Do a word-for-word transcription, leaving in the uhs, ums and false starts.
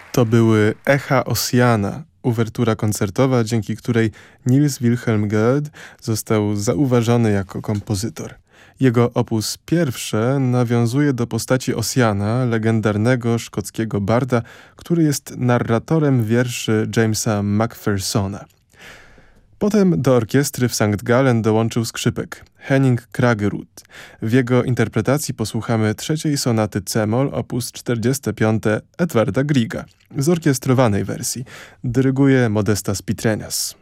To były Echa Ossiana, uwertura koncertowa, dzięki której Niels Wilhelm Goethe został zauważony jako kompozytor. Jego opus pierwsze nawiązuje do postaci Ossiana, legendarnego szkockiego barda, który jest narratorem wierszy Jamesa Macphersona. Potem do orkiestry w Sankt Gallen dołączył skrzypek Henning Kragerud. W jego interpretacji posłuchamy trzeciej sonaty c-moll opus czterdzieste piąte Edwarda Grieга w zorkiestrowanej wersji. Dyryguje Modestas Pitrenias.